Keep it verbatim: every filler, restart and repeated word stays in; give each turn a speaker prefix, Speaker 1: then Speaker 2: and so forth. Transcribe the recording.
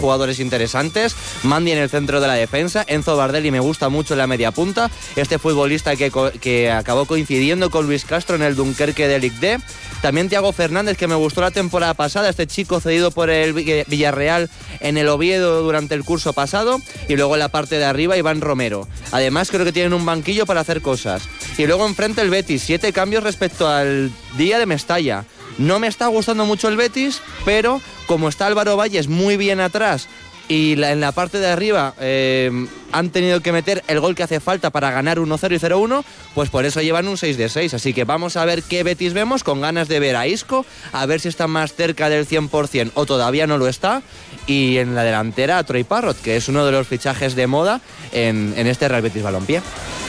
Speaker 1: jugadores interesantes. Mandy en el centro de la defensa, Enzo Bardelli me gusta mucho en la media punta, este futbolista que, que acabó coincidiendo con Luis Castro en el Dunkerque de Ligue dos. También Thiago Fernández, que me gustó la temporada pasada, este chico cedido por el Villarreal en el Oviedo durante el curso pasado. Y luego en la parte de arriba Iván Romero. Además creo que tienen un banquillo para hacer cosas. Y luego enfrente el Betis, siete cambios respecto al día de Mestalla. No me está gustando mucho el Betis, pero como está Álvaro Valles muy bien atrás y la, en la parte de arriba eh, han tenido que meter el gol que hace falta para ganar uno cero y cero uno, pues por eso llevan un seis de seis. Así que vamos a ver qué Betis vemos, con ganas de ver a Isco, a ver si está más cerca del cien por ciento o todavía no lo está. Y en la delantera a Troy Parrott, que es uno de los fichajes de moda en, en este Real Betis Balompié.